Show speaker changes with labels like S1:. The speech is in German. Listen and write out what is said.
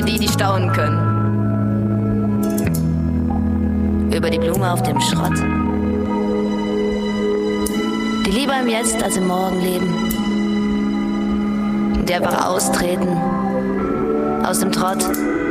S1: für die, die staunen können. Über die Blume auf dem Schrott. Die lieber im Jetzt als im Morgen leben. Die einfach austreten aus dem Trott.